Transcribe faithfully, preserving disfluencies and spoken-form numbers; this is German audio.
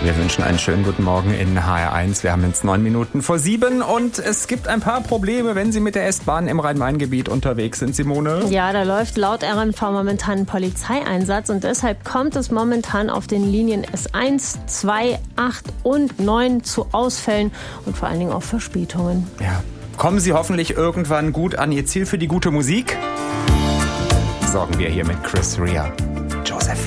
Wir wünschen einen schönen guten Morgen in H R eins. Wir haben jetzt neun Minuten vor sieben und es gibt ein paar Probleme, wenn Sie mit der S-Bahn im Rhein-Main-Gebiet unterwegs sind, Simone. Ja, da läuft laut R N V momentan ein Polizeieinsatz und deshalb kommt es momentan auf den Linien S eins, zwei, acht und neun zu Ausfällen und vor allen Dingen auch Verspätungen. Ja. Kommen Sie hoffentlich irgendwann gut an Ihr Ziel. Für die gute Musik sorgen wir hier mit Chris Rea. Joseph.